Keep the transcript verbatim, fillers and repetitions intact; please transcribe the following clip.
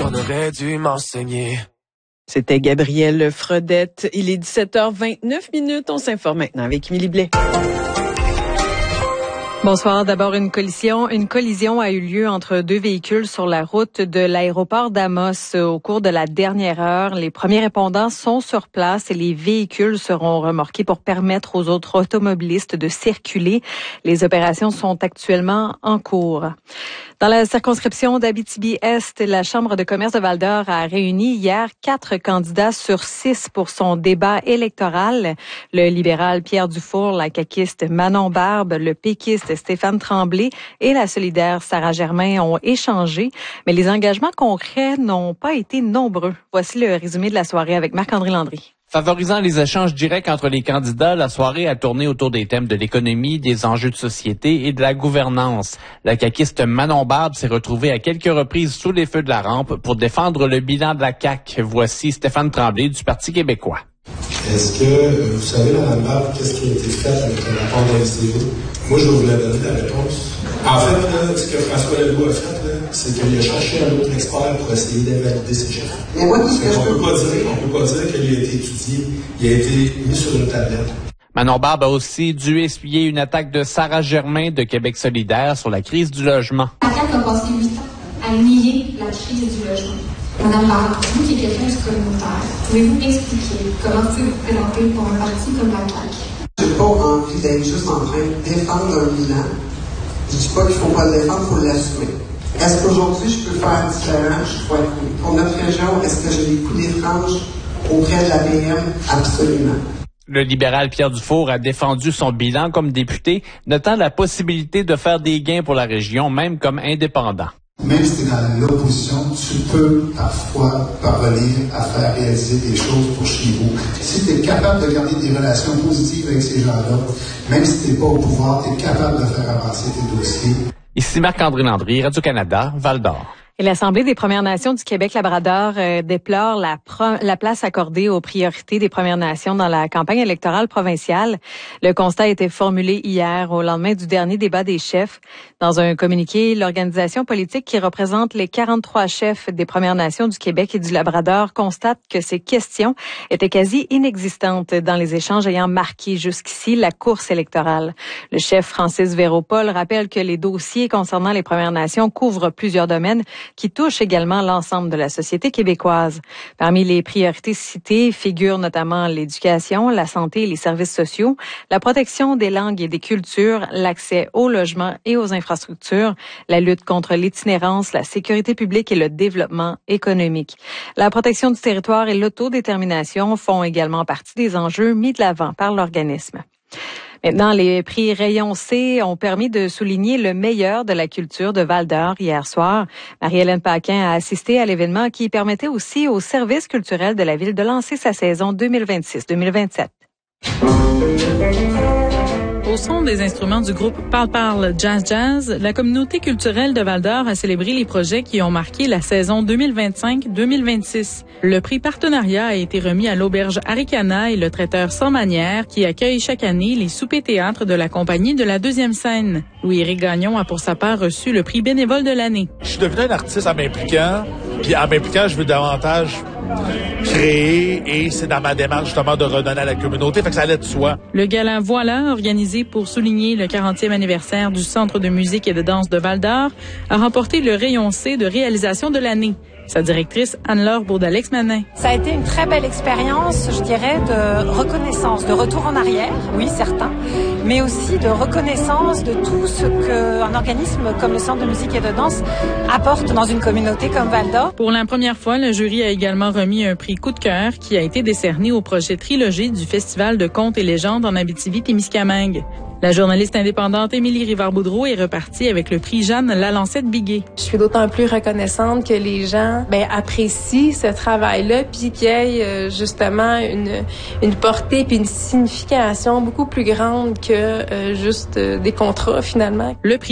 qu'on aurait dû m'enseigner. C'était Gabrielle Fredette. Il est dix-sept heures vingt-neuf minutes. On s'informe maintenant avec Émilie Blais. Bonsoir. D'abord, une collision. Une collision a eu lieu entre deux véhicules sur la route de l'aéroport d'Amos au cours de la dernière heure. Les premiers répondants sont sur place et les véhicules seront remorqués pour permettre aux autres automobilistes de circuler. Les opérations sont actuellement en cours. Dans la circonscription d'Abitibi-Est, la Chambre de commerce de Val-d'Or a réuni hier quatre candidats sur six pour son débat électoral. Le libéral Pierre Dufour, la caquiste Manon Barbe, le péquiste Stéphane Tremblay et la solidaire Sarah Germain ont échangé, mais les engagements concrets n'ont pas été nombreux. Voici le résumé de la soirée avec Marc-André Landry. Favorisant les échanges directs entre les candidats, la soirée a tourné autour des thèmes de l'économie, des enjeux de société et de la gouvernance. La caquiste Manon Barbe s'est retrouvée à quelques reprises sous les feux de la rampe pour défendre le bilan de la C A Q. Voici Stéphane Tremblay du Parti québécois. Est-ce que vous savez, Mme Barbe, qu'est-ce qui a été fait avec le rapport de la C V? Moi, je vais vous la donner la réponse. En fait, là, ce que François Legault a fait, là, c'est qu'il a cherché un autre expert pour essayer d'invalider ses chiffres. Mais moi, ce que je peut pas dire, on peut pas dire qu'il a été étudié, il a été mis sur une tablette. Manon Barbe a aussi dû essuyer une attaque de Sarah Germain de Québec solidaire sur la crise du logement. La C A Q a passé huit ans à nier la crise du logement. Madame Barbe, vous qui êtes quelqu'un du communautaire, pouvez-vous expliquer comment vous vous présentez pour un parti comme la C A Q? Je n'ai pas envie d'être juste en train de défendre un bilan. Je ne dis pas qu'il ne faut pas le défendre, il faut l'assumer. Est-ce qu'aujourd'hui, je peux faire différent? Je crois que oui. Pour notre région, est-ce que j'ai des coups des franges auprès de la P M? Absolument. Le libéral Pierre Dufour a défendu son bilan comme député, notant la possibilité de faire des gains pour la région, même comme indépendant. Même si tu es dans l'opposition, tu peux parfois parvenir à faire réaliser des choses pour chez vous. Si tu es capable de garder des relations positives avec ces gens-là, même si tu n'es pas au pouvoir, tu es capable de faire avancer tes dossiers. Ici Marc-André Landry, Radio-Canada, Val-d'Or. Et l'Assemblée des Premières Nations du Québec-Labrador euh, déplore la, pro- la place accordée aux priorités des Premières Nations dans la campagne électorale provinciale. Le constat a été formulé hier au lendemain du dernier débat des chefs. Dans un communiqué, l'organisation politique qui représente les quarante-trois chefs des Premières Nations du Québec et du Labrador constate que ces questions étaient quasi inexistantes dans les échanges ayant marqué jusqu'ici la course électorale. Le chef Francis Véropol rappelle que les dossiers concernant les Premières Nations couvrent plusieurs domaines qui touche également l'ensemble de la société québécoise. Parmi les priorités citées figurent notamment l'éducation, la santé et les services sociaux, la protection des langues et des cultures, l'accès au logement et aux infrastructures, la lutte contre l'itinérance, la sécurité publique et le développement économique. La protection du territoire et l'autodétermination font également partie des enjeux mis de l'avant par l'organisme. Maintenant, les prix Rayon C ont permis de souligner le meilleur de la culture de Val-d'Or hier soir. Marie-Hélène Paquin a assisté à l'événement qui permettait aussi au service culturel de la ville de lancer sa saison deux mille vingt-six deux mille vingt-sept. Au son des instruments du groupe Parle Parle Jazz Jazz, la communauté culturelle de Val-d'Or a célébré les projets qui ont marqué la saison deux mille vingt-cinq deux mille vingt-six. Le prix partenariat a été remis à l'auberge Aricana et le traiteur Sans Manière qui accueille chaque année les soupers théâtres de la compagnie de la deuxième scène. Louis-Éric Gagnon a pour sa part reçu le prix bénévole de l'année. Je suis devenu un artiste en m'impliquant, puis en m'impliquant, je veux davantage créer et c'est dans ma démarche justement de redonner à la communauté, fait que ça allait de soi. Le gala Voilà, organisé pour souligner le quarantième anniversaire du Centre de musique et de danse de Val-d'Or, a remporté le Rayon C de réalisation de l'année. Sa directrice, Anne-Laure Bourdallex-Manin. Ça a été une très belle expérience, je dirais, de reconnaissance, de retour en arrière, oui, certain, mais aussi de reconnaissance de tout ce qu'un organisme comme le Centre de musique et de danse apporte dans une communauté comme Val-d'Or. Pour la première fois, le jury a également remis un prix coup de cœur qui a été décerné au projet Trilogie du Festival de contes et légendes en Abitibi-Témiscamingue. La journaliste indépendante Émilie Rivard-Boudreau est repartie avec le prix Jeanne Lalancette-Biguet. Je suis d'autant plus reconnaissante que les gens ben, apprécient ce travail-là puis qu'il y ait euh, justement une, une portée puis une signification beaucoup plus grande que euh, juste euh, des contrats finalement. Le prix